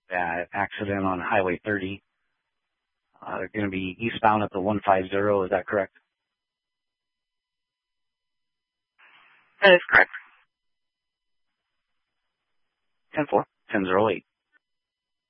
accident on Highway 30. They're going to be eastbound at the 150. Is that correct? That is correct. 10-4, 1008.